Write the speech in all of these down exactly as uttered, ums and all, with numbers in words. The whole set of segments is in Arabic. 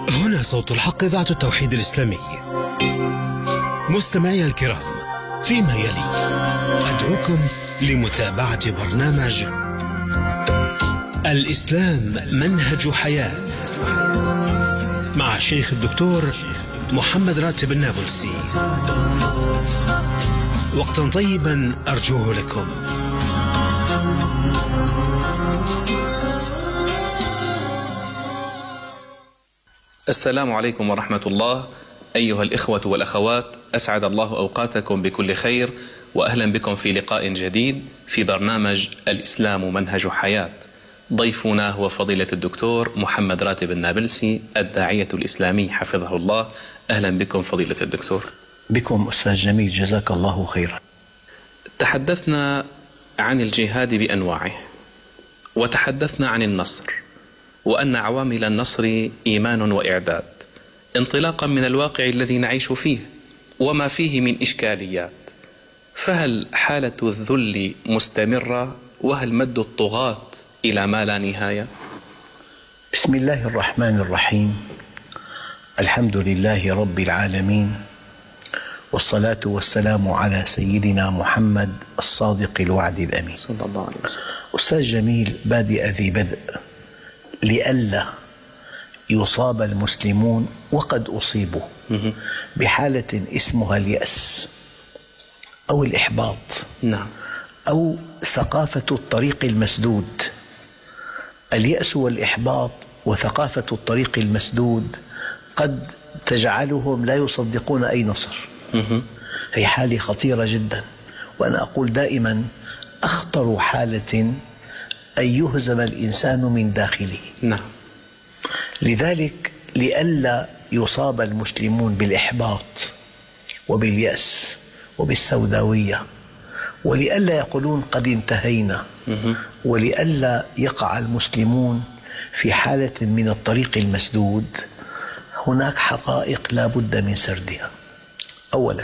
هنا صوت الحق، إذاعة التوحيد الإسلامي. مستمعي الكرام، فيما يلي أدعوكم لمتابعة برنامج الإسلام منهج حياة مع الشيخ الدكتور محمد راتب النابلسي. وقتا طيبا أرجوه لكم. السلام عليكم ورحمة الله. أيها الإخوة والأخوات، أسعد الله أوقاتكم بكل خير، وأهلا بكم في لقاء جديد في برنامج الإسلام منهج حياة. ضيفنا هو فضيلة الدكتور محمد راتب النابلسي، الداعية الإسلامي حفظه الله. أهلا بكم فضيلة الدكتور. بكم أستاذ جميل، جزاك الله خيرا. تحدثنا عن الجهاد بأنواعه، وتحدثنا عن النصر، وأن عوامل النصر إيمان وإعداد، انطلاقا من الواقع الذي نعيش فيه وما فيه من إشكاليات. فهل حالة الذل مستمرة؟ وهل مد الطغاة إلى ما لا نهاية؟ بسم الله الرحمن الرحيم. الحمد لله رب العالمين، والصلاة والسلام على سيدنا محمد الصادق الوعد الأمين صلى الله عليه وسلم. أستاذ جميل، بادئ ذي بدء، لئلا يصاب المسلمون وقد أصيبوا بحالة اسمها اليأس أو الإحباط، نعم، أو ثقافة الطريق المسدود. اليأس والإحباط وثقافة الطريق المسدود قد تجعلهم لا يصدقون أي نصر. هي حالة خطيرة جدا، وأنا أقول دائما أخطر حالة أن يهزم الإنسان من داخله. نعم. لذلك لئلا يصاب المسلمون بالإحباط وباليأس وبالسوداوية، ولئلا يقولون قد انتهينا، ولئلا يقع المسلمون في حالة من الطريق المسدود، هناك حقائق لا بد من سردها. أولا،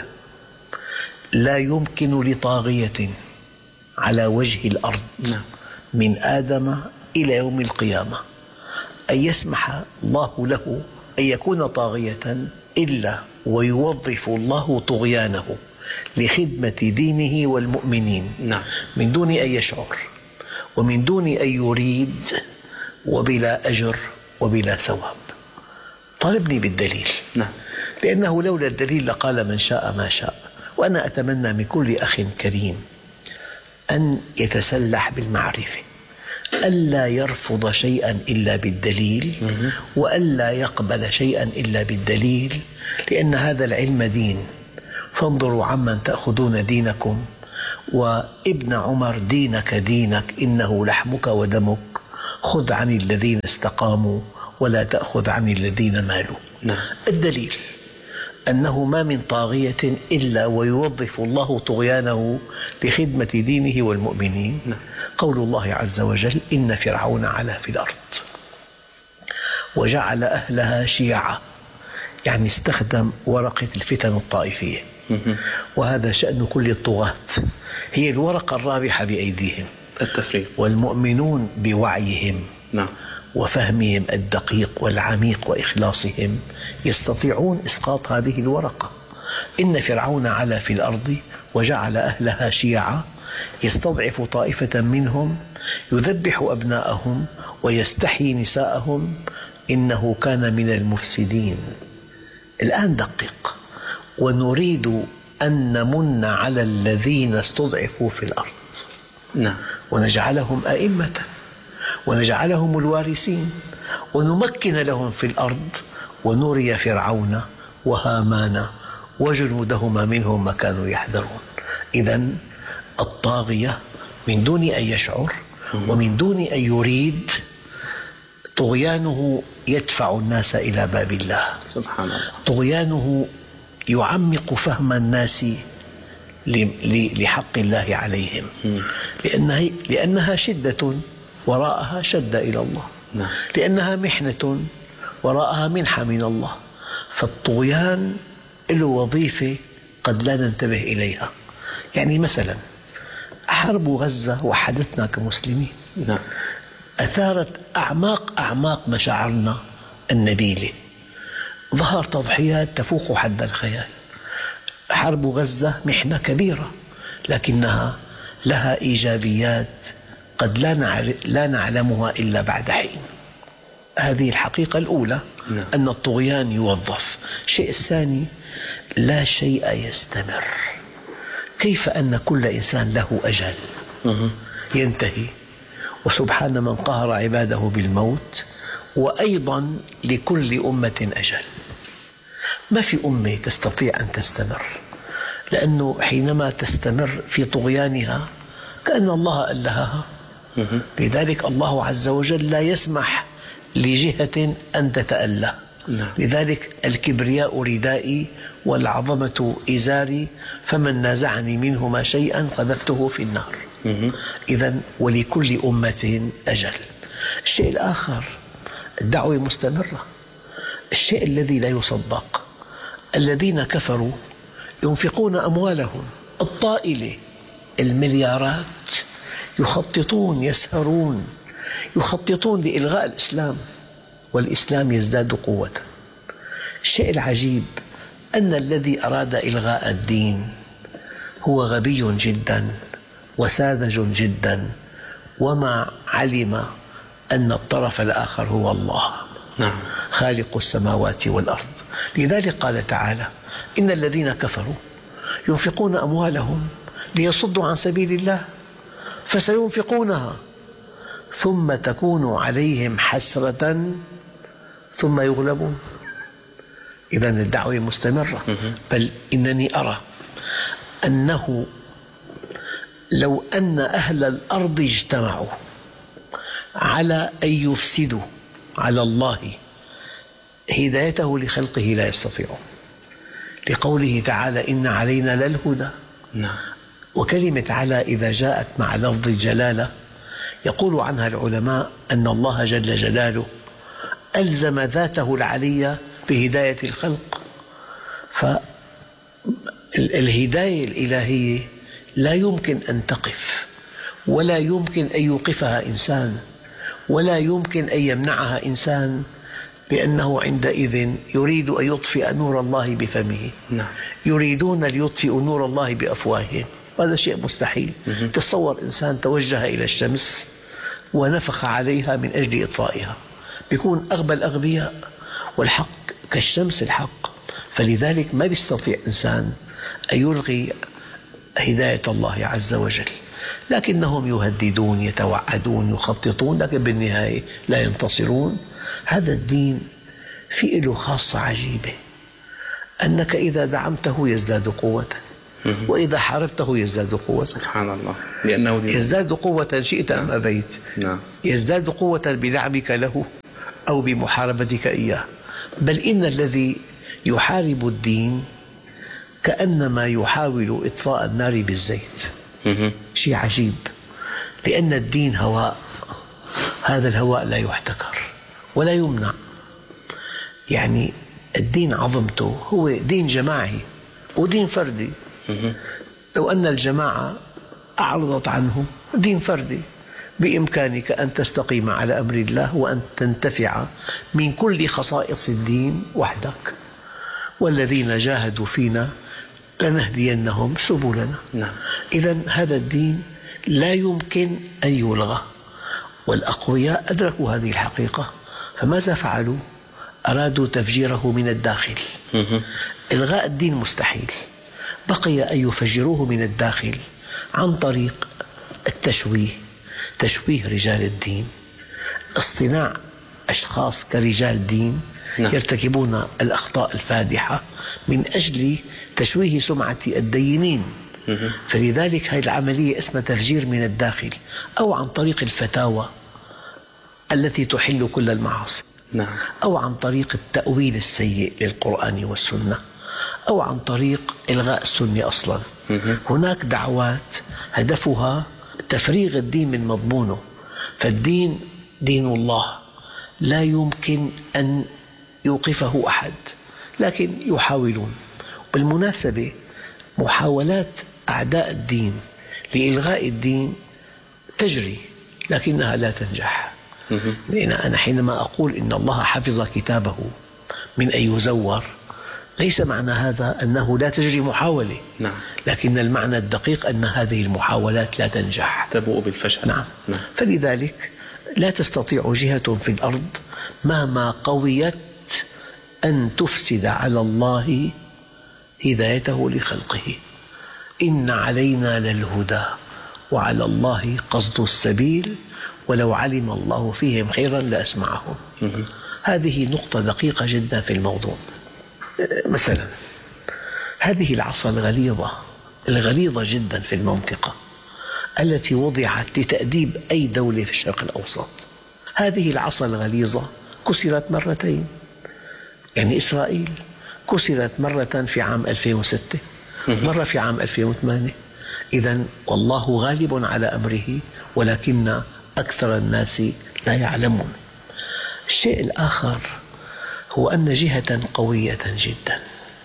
لا يمكن لطاغية على وجه الأرض من آدم إلى يوم القيامة أن يسمح الله له أن يكون طاغية إلا ويوظف الله طغيانه لخدمة دينه والمؤمنين، نعم، من دون أن يشعر ومن دون أن يريد، وبلا أجر وبلا ثواب. طالبني بالدليل، نعم، لأنه لولا الدليل لقال من شاء ما شاء. وأنا أتمنى من كل أخ كريم أن يتسلح بالمعرفة، ألا يرفض شيئا إلا بالدليل، وألا يقبل شيئا إلا بالدليل، لأن هذا العلم دين. فانظروا عمن تأخذون دينكم، وابن عمر دينك دينك إنه لحمك ودمك، خذ عن الذين استقاموا ولا تأخذ عن الذين مالوا. نعم. الدليل أنه ما من طاغية إلا ويوظف الله طغيانه لخدمة دينه والمؤمنين. نعم. قول الله عز وجل: إن فرعون علا في الأرض وجعل أهلها شيعا، يعني استخدم ورقة الفتن الطائفية. وهذا شأن كل الطغاة، هي الورقة الرابحة بأيديهم، التفريط. والمؤمنون بوعيهم، نعم، وفهمهم الدقيق والعميق وإخلاصهم يستطيعون إسقاط هذه الورقة. إن فرعون علا في الأرض وجعل أهلها شيعا يستضعف طائفة منهم يذبح أبناءهم ويستحيي نساءهم إنه كان من المفسدين. الآن دقق: ونريد أن نمن على الذين استضعفوا في الأرض، نعم، ونجعلهم أئمة ونجعلهم الوارثين ونمكن لهم في الأرض ونري فرعون وهامان وجنودهما منهم ما كانوا يحذرون. إذن الطاغية من دون أن يشعر ومن دون أن يريد، طغيانه يدفع الناس إلى باب الله. سبحان الله. طغيانه يعمق فهم الناس لحق الله عليهم، لأنها, لأنها شدة وراءها شد إلى الله. نعم. لأنها محنة وراءها منحة من الله. فالطغيان له وظيفة قد لا ننتبه إليها. يعني مثلا حرب غزة وحدتنا كمسلمين، نعم، أثارت أعماق أعماق مشاعرنا النبيلة، ظهر تضحيات تفوق حد الخيال. حرب غزة محنة كبيرة، لكنها لها إيجابيات قد لا نعلمها إلا بعد حين. هذه الحقيقة الأولى، أن الطغيان يوظف. الشيء الثاني، لا شيء يستمر. كيف أن كل إنسان له أجل ينتهي، وسبحان من قهر عباده بالموت، وأيضا لكل أمة أجل. ما في أمة تستطيع أن تستمر، لأنه حينما تستمر في طغيانها كأن الله ألهها. لذلك الله عز وجل لا يسمح لجهة أن تتأله. لذلك الكبرياء ردائي والعظمة إزاري، فمن نازعني منهما شيئا قذفته في النار. إذن ولكل أمة أجل. الشيء الآخر، الدعوة مستمرة. الشيء الذي لا يصدق، الذين كفروا ينفقون أموالهم الطائلة، المليارات، يخططون يسهرون يخططون لإلغاء الإسلام، والإسلام يزداد قوة. الشيء العجيب أن الذي أراد إلغاء الدين هو غبي جدا وساذج جدا، وما علم أن الطرف الآخر هو الله نعم. خالق السماوات والأرض. لذلك قال تعالى: إن الذين كفروا ينفقون أموالهم ليصدوا عن سبيل الله فسينفقونها ثم تكون عليهم حسرة ثم يغلبون. إذن الدعوة مستمرة. بل إنني أرى أنه لو أن أهل الأرض اجتمعوا على أن يفسدوا على الله هدايته لخلقه لا يستطيعون، لقوله تعالى: إن علينا للهدى. نعم. وكلمة على إذا جاءت مع لفظ الجلالة يقول عنها العلماء أن الله جل جلاله ألزم ذاته العلية بهداية الخلق. فالهداية الإلهية لا يمكن أن تقف، ولا يمكن أن يوقفها إنسان، ولا يمكن أن يمنعها إنسان، بأنه عندئذ يريد أن يطفئ نور الله بفمه. نعم. يريدون ليطفئوا نور الله بأفواههم، هذا شيء مستحيل. تصور إنسان توجه إلى الشمس ونفخ عليها من أجل إطفائها، بيكون أغبى الأغبياء، والحق كالشمس الحق. فلذلك ما بيستطيع إنسان أن يلغي هداية الله عز وجل، لكنهم يهددون، يتوعدون، يخططون، لكن بالنهاية لا ينتصرون. هذا الدين فيه له خاصة عجيبة، أنك إذا دعمته يزداد قوة، وإذا حاربته يزداد قوة. سبحان الله. لأنه دين. يزداد قوة شئت أم أبيت. نعم. يزداد قوة بدعمك له أو بمحاربتك إياه. بل إن الذي يحارب الدين كأنما يحاول إطفاء النار بالزيت. شيء عجيب، لأن الدين هواء، هذا الهواء لا يحتكر ولا يمنع. يعني الدين عظمته هو دين جماعي ودين فردي. لو أن الجماعة أعرضت عنه، دين فردي، بإمكانك أن تستقيم على أمر الله وأن تنتفع من كل خصائص الدين وحدك. والذين جاهدوا فينا لنهدينهم سبلنا. نعم. إذن هذا الدين لا يمكن أن يلغى، والأقوياء أدركوا هذه الحقيقة، فماذا فعلوا؟ أرادوا تفجيره من الداخل. إلغاء الدين مستحيل، بقي أن يفجروه من الداخل عن طريق التشويه، تشويه رجال الدين، اصطناع أشخاص كرجال دين يرتكبون الأخطاء الفادحة من أجل تشويه سمعة الدينين. فلذلك هذه العملية اسمها تفجير من الداخل، أو عن طريق الفتاوى التي تحل كل المعاصي، نعم. أو عن طريق التأويل السيء للقرآن والسنة، أو عن طريق إلغاء السنة أصلا. هناك دعوات هدفها تفريغ الدين من مضمونه. فالدين دين الله، لا يمكن أن يوقفه أحد، لكن يحاولون. بالمناسبة محاولات أعداء الدين لإلغاء الدين تجري، لكنها لا تنجح. لأن أنا حينما أقول إن الله حفظ كتابه من أن يزور، ليس معنى هذا أنه لا تجري محاولة. نعم. لكن المعنى الدقيق أن هذه المحاولات لا تنجح، تبوء بالفشل. نعم. نعم. فلذلك لا تستطيع جهة في الأرض مهما قويت أن تفسد على الله هدايته لخلقه. إن علينا للهدى وعلى الله قصد السبيل ولو علم الله فيهم خيرا لأسمعهم. هذه نقطة دقيقة جدا في الموضوع. مثلا هذه العصا الغليظة الغليظة جدا في المنطقة التي وضعت لتأديب أي دولة في الشرق الأوسط، هذه العصا الغليظة كسرت مرتين. يعني إسرائيل كسرت مرة في عام ألفين وستة، مرة في عام ألفين وثمانية. إذن والله غالب على أمره ولكن أكثر الناس لا يعلمون. الشيء الآخر هو أن جهة قوية جدا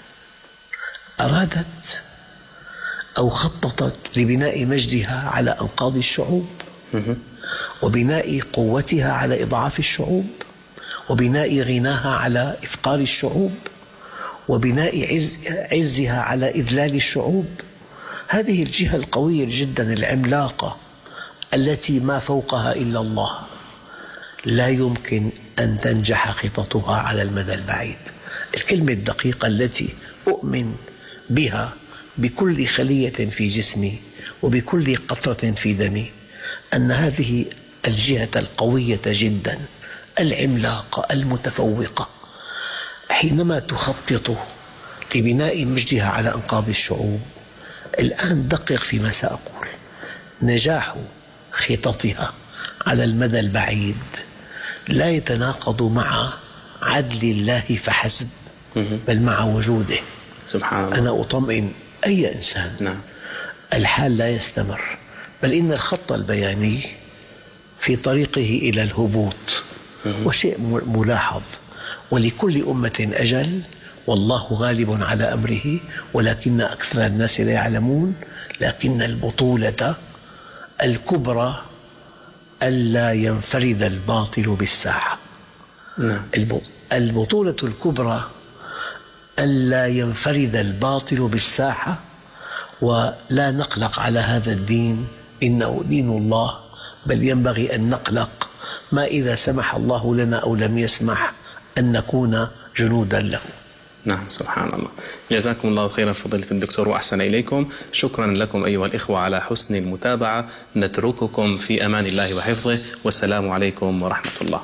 أرادت أو خططت لبناء مجدها على أنقاض الشعوب، وبناء قوتها على إضعاف الشعوب، وبناء غناها على إفقار الشعوب، وبناء عز عزها على إذلال الشعوب. هذه الجهة القوية جدا العملاقة التي ما فوقها إلا الله لا يمكن أن تنجح خططها على المدى البعيد. الكلمة الدقيقة التي أؤمن بها بكل خلية في جسمي وبكل قطرة في دمي أن هذه الجهة القوية جدا العملاقة المتفوقة حينما تخطط لبناء مجدها على أنقاض الشعوب، الآن دقق فيما سأقول، نجاح خططها على المدى البعيد لا يتناقض مع عدل الله فحسب، بل مع وجوده. سبحان الله. أنا أطمئن أي إنسان. نعم. الحال لا يستمر، بل إن الخط البياني في طريقه إلى الهبوط، وشيء ملاحظ. ولكل أمة أجل والله غالب على أمره ولكن أكثر الناس لا يعلمون. لكن البطولة الكبرى ألا ينفرد الباطل بالساحة. نعم. البطولة الكبرى ألا ينفرد الباطل بالساحة، ولا نقلق على هذا الدين، إنه دين الله، بل ينبغي أن نقلق ما إذا سمح الله لنا أو لم يسمح أن نكون جنودا له. نعم. سبحان الله. جزاكم الله خيرا فضيلة الدكتور وأحسن إليكم. شكرا لكم أيها الإخوة على حسن المتابعة. نترككم في أمان الله وحفظه، والسلام عليكم ورحمة الله.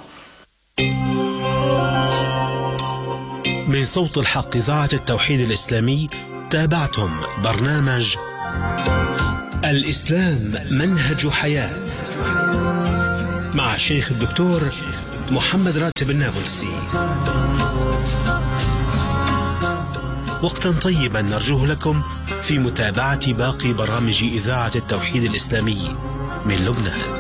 من صوت الحق إذاعة التوحيد الإسلامي تابعتم برنامج الإسلام منهج حياة مع الشيخ الدكتور محمد راتب النابلسي. وقتا طيبا نرجوه لكم في متابعة باقي برامج إذاعة التوحيد الإسلامي من لبنان.